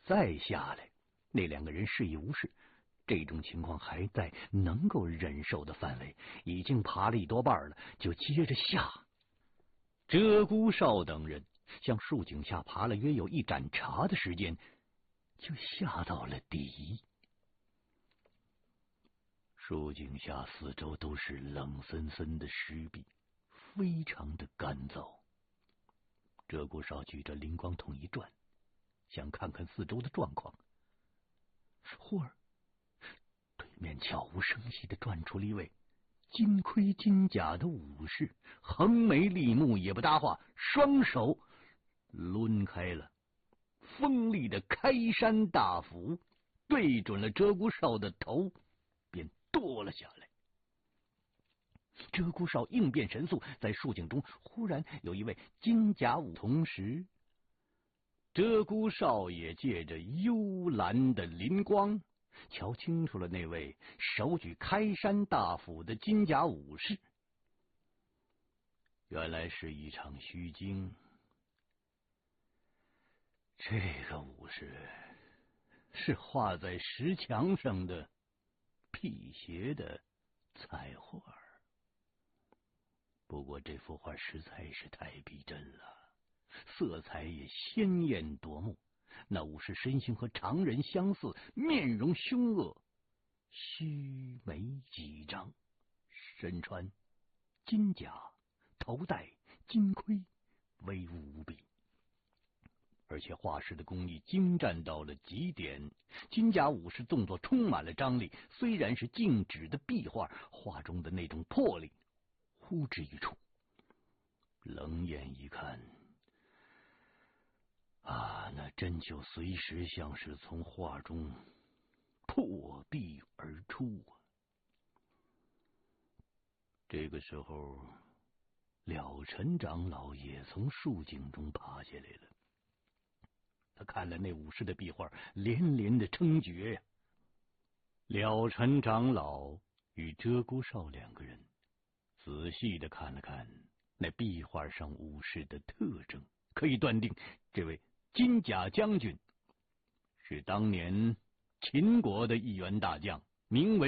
再下来，那两个人示意无事。这种情况还在能够忍受的范围，已经爬了一多半了，就接着下。鹧鸪哨等人向树井下爬了约有一盏茶的时间，就下到了底。树井下四周都是冷森森的石壁，非常的干燥。鹧鸪哨举着灵光筒一转，想看看四周的状况。忽而对面悄无声息地转出了一位金盔金甲的武士，横眉立目，也不搭话，双手抡开了锋利的开山大斧，对准了鹧鸪哨的头，便剁了下来。鹧鸪哨应变神速，在树井中忽然有一位金甲武，同时鹧鸪哨也借着幽蓝的灵光瞧清楚了那位手举开山大斧的金甲武士。原来是一场虚惊。这个武士是画在石墙上的辟邪的彩画，不过这幅画实在是太逼真了，色彩也鲜艳夺目。那武士身形和常人相似，面容凶恶，须眉几张，身穿金甲，头戴金盔，威武无比。而且画师的工艺精湛到了极点，金甲武士动作充满了张力，虽然是静止的壁画，画中的那种魄力呼之欲出。冷眼一看啊，那真就随时像是从画中破壁而出啊！这个时候，了尘长老也从树井中爬下来了。他看了那武士的壁画，连连的称绝呀。了尘长老与鹧鸪哨两个人仔细的看了看那壁画上武士的特征，可以断定这位金甲将军是当年秦国的一员大将，名为